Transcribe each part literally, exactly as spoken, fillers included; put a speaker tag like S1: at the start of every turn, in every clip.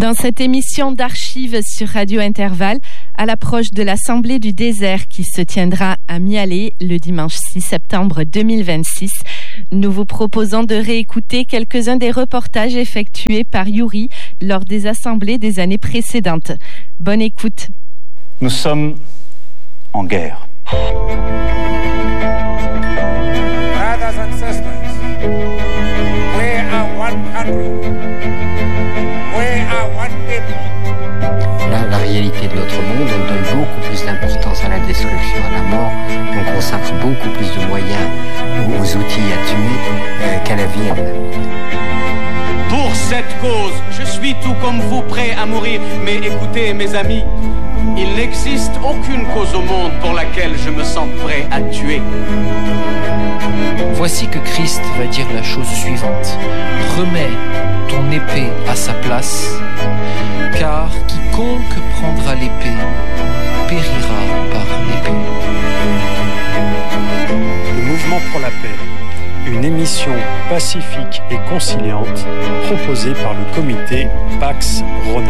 S1: Dans cette émission d'archives sur Radio Intervalle, à l'approche de l'Assemblée du désert qui se tiendra à Mialet le dimanche six septembre deux mille vingt-six, nous vous proposons de réécouter quelques-uns des reportages effectués par Yuri lors des assemblées des années précédentes. Bonne écoute.
S2: Nous sommes en guerre.
S3: Brothers and sisters, we are one country. We are one people.
S4: La, la réalité de notre monde, on donne beaucoup plus d'importance à la destruction, à la mort, on consacre beaucoup plus de moyens aux, aux outils à tuer euh, qu'à la vie elle-même.
S5: Pour cette cause, je suis tout comme vous prêt à mourir. Mais écoutez, mes amis, il n'existe aucune cause au monde pour laquelle je me sens prêt à tuer.
S6: Voici que Christ va dire la chose suivante. Remets ton épée à sa place, car quiconque prendra l'épée périra par l'épée.
S7: Le mouvement pour la paix, une émission pacifique et conciliante proposée par le comité Pax Rona.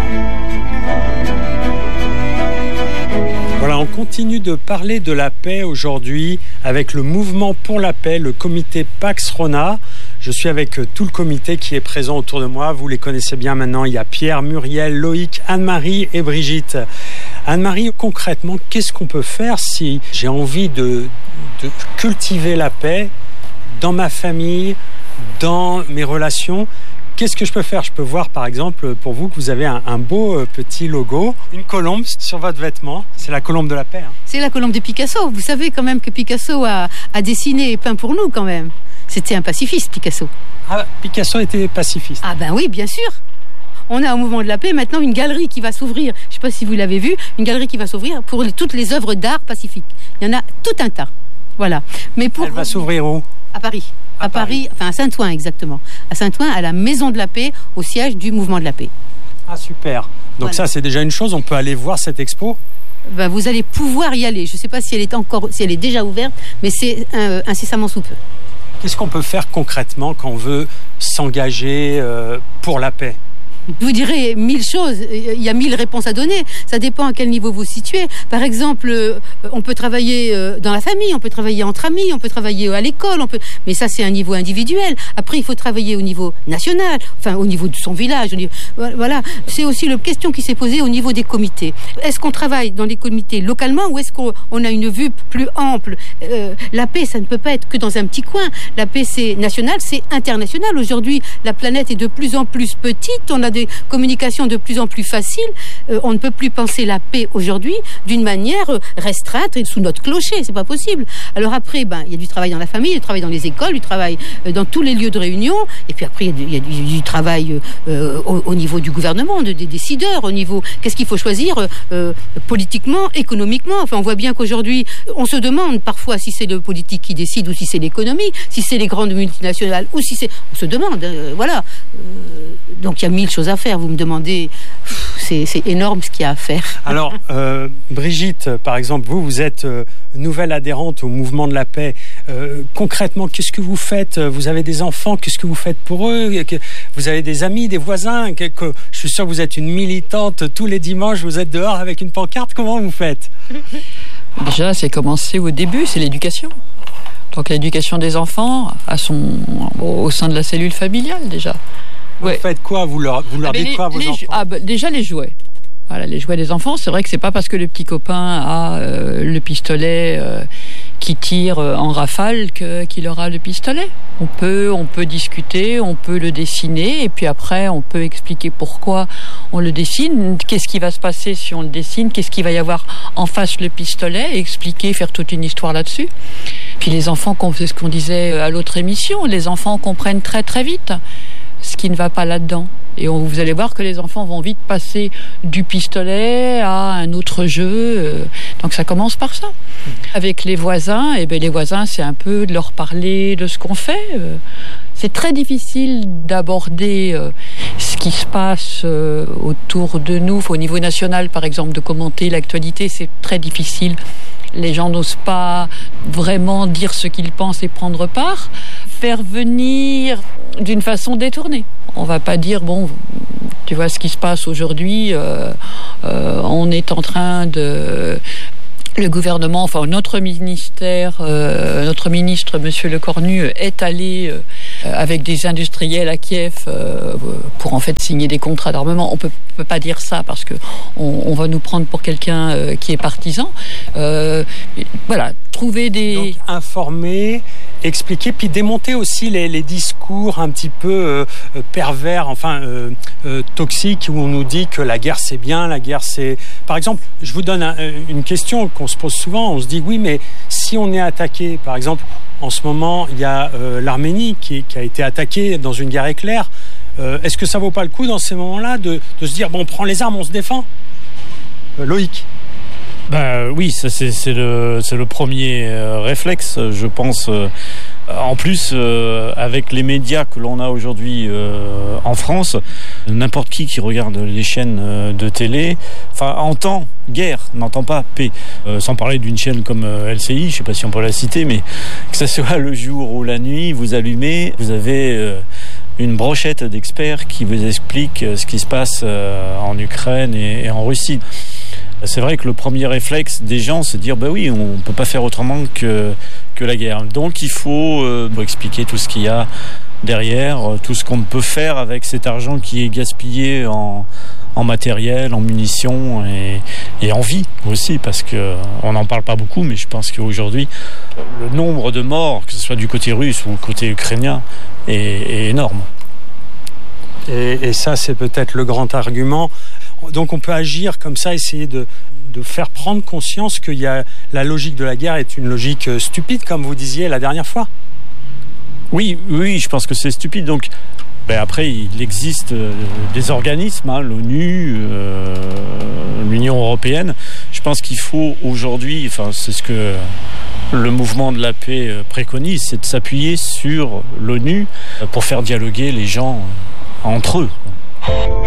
S7: Voilà, on continue de parler de la paix aujourd'hui avec le mouvement pour la paix, le comité Pax Rona. Je suis avec tout le comité qui est présent autour de moi. Vous les connaissez bien maintenant. Il y a Pierre, Muriel, Loïc, Anne-Marie et Brigitte. Anne-Marie, concrètement, qu'est-ce qu'on peut faire si j'ai envie de, de cultiver la paix dans ma famille, dans mes relations? Qu'est-ce que je peux faire? Je peux voir, par exemple, pour vous, que vous avez un, un beau euh, petit logo, une colombe sur votre vêtement. C'est la colombe de la paix. Hein.
S8: C'est la colombe de Picasso. Vous savez quand même que Picasso a, a dessiné et peint pour nous, quand même. C'était un pacifiste, Picasso.
S7: Ah, Picasso était pacifiste.
S8: Ah ben oui, bien sûr. On a au mouvement de la paix maintenant une galerie qui va s'ouvrir. Je ne sais pas si vous l'avez vu, une galerie qui va s'ouvrir pour les, toutes les œuvres d'art pacifiques. Il y en a tout un tas. Voilà. Mais pour...
S7: Elle va s'ouvrir où? À
S8: Paris. À, à Paris, Paris, enfin à Saint-Ouen exactement. À Saint-Ouen, à la Maison de la Paix, au siège du mouvement de la paix.
S7: Ah super. Donc voilà. Ça c'est déjà une chose, on peut aller voir cette expo?
S8: Ben, vous allez pouvoir y aller. Je ne sais pas si elle est encore, si elle est déjà ouverte, mais c'est euh, incessamment sous peu.
S7: Qu'est-ce qu'on peut faire concrètement quand on veut s'engager euh, pour la paix?
S8: Je vous dirais mille choses, il y a mille réponses à donner, ça dépend à quel niveau vous vous situez. Par exemple, on peut travailler dans la famille, on peut travailler entre amis, on peut travailler à l'école, on peut... mais ça c'est un niveau individuel. Après il faut travailler au niveau national, enfin au niveau de son village. Au niveau... Voilà, c'est aussi la question qui s'est posée au niveau des comités. Est-ce qu'on travaille dans les comités localement ou est-ce qu'on a une vue plus ample? euh, La paix, ça ne peut pas être que dans un petit coin. La paix c'est national, c'est international. Aujourd'hui, la planète est de plus en plus petite, on a des communications de plus en plus faciles. Euh, on ne peut plus penser la paix aujourd'hui d'une manière restreinte et sous notre clocher. C'est pas possible. Alors après, ben, il y a du travail dans la famille, du travail dans les écoles, du travail euh, dans tous les lieux de réunion. Et puis après, il y a du, il y a du, du travail euh, au, au niveau du gouvernement, de, des décideurs, au niveau qu'est-ce qu'il faut choisir euh, politiquement, économiquement. Enfin, on voit bien qu'aujourd'hui, on se demande parfois si c'est le politique qui décide ou si c'est l'économie, si c'est les grandes multinationales ou si c'est... On se demande, euh, voilà. Euh, donc il y a mille choses à faire. Vous me demandez, c'est, c'est énorme ce qu'il y a à faire.
S7: Alors, euh, Brigitte, par exemple, vous, vous êtes euh, nouvelle adhérente au mouvement de la paix. Euh, concrètement, qu'est-ce que vous faites? Vous avez des enfants, qu'est-ce que vous faites pour eux? Vous avez des amis, des voisins que, que, je suis sûr que vous êtes une militante tous les dimanches, vous êtes dehors avec une pancarte. Comment vous faites?
S9: Déjà, c'est commencé au début, c'est l'éducation. Donc l'éducation des enfants à son, au sein de la cellule familiale, déjà.
S7: Vous ouais. faites quoi? Vous leur, vous leur ah dites les, quoi à vos
S9: les,
S7: enfants?
S9: ah bah, déjà les jouets. Voilà, les jouets des enfants. C'est vrai que c'est pas parce que le petit copain a euh, le pistolet euh, qui tire euh, en rafale que, qu'il aura le pistolet. On peut, on peut discuter, on peut le dessiner et puis après on peut expliquer pourquoi on le dessine, qu'est-ce qui va se passer si on le dessine, qu'est-ce qu'il va y avoir en face le pistolet, expliquer, faire toute une histoire là-dessus. Puis les enfants, c'est ce qu'on disait à l'autre émission, les enfants comprennent très très vite ce qui ne va pas là-dedans. Et on, vous allez voir que les enfants vont vite passer du pistolet à un autre jeu. Donc ça commence par ça. Avec les voisins, et bien les voisins, c'est un peu de leur parler de ce qu'on fait. C'est très difficile d'aborder ce qui se passe autour de nous. Au niveau national, par exemple, de commenter l'actualité, c'est très difficile. Les gens n'osent pas vraiment dire ce qu'ils pensent et prendre part. Faire venir d'une façon détournée. On va pas dire, bon, Tu vois ce qui se passe aujourd'hui, euh, euh, on est en train de... Le gouvernement, enfin notre ministère, euh, notre ministre, Monsieur Lecornu, est allé euh, avec des industriels à Kiev euh, pour en fait signer des contrats d'armement. On peut, peut pas dire ça parce que on, on va nous prendre pour quelqu'un euh, qui est partisan. Euh, voilà, trouver des...
S7: Donc, informer, expliquer, puis démonter aussi les, les discours un petit peu euh, pervers, enfin euh, euh, toxiques, où on nous dit que la guerre c'est bien, la guerre c'est... Par exemple, je vous donne un, une question qu'on se pose souvent, on se dit oui, mais si on est attaqué, par exemple, en ce moment, il y a euh, l'Arménie qui, qui a été attaquée dans une guerre éclair, euh, est-ce que ça vaut pas le coup dans ces moments-là de, de se dire, bon, on prend les armes, on se défend euh, Loïc?
S10: Ben oui, ça, c'est, c'est, le, c'est le premier euh, réflexe, je pense. Euh, en plus, euh, avec les médias que l'on a aujourd'hui euh, en France, n'importe qui qui regarde les chaînes euh, de télé, enfin, entend guerre, n'entend pas paix. Euh, sans parler d'une chaîne comme euh, L C I, je ne sais pas si on peut la citer, mais que ce soit le jour ou la nuit, vous allumez, vous avez... Euh, une brochette d'experts qui vous explique ce qui se passe euh, en Ukraine et, et en Russie. C'est vrai que le premier réflexe des gens, c'est de dire bah oui, on ne peut pas faire autrement que, que la guerre. Donc il faut euh, expliquer tout ce qu'il y a derrière, tout ce qu'on peut faire avec cet argent qui est gaspillé en, en matériel, en munitions et, et en vie aussi, parce qu'on n'en parle pas beaucoup, mais je pense qu'aujourd'hui, le nombre de morts, que ce soit du côté russe ou du côté ukrainien, est, est énorme.
S7: Et, et ça, c'est peut-être le grand argument. Donc on peut agir comme ça, essayer de, de faire prendre conscience qu'il y a la logique de la guerre est une logique stupide, comme vous disiez la dernière fois.
S10: Oui, oui, je pense que c'est stupide. Donc, ben après, il existe euh, des organismes, hein, l'ONU, euh, l'Union européenne. Je pense qu'il faut aujourd'hui, enfin, c'est ce que le mouvement de la paix préconise, c'est de s'appuyer sur l'ONU pour faire dialoguer les gens entre eux.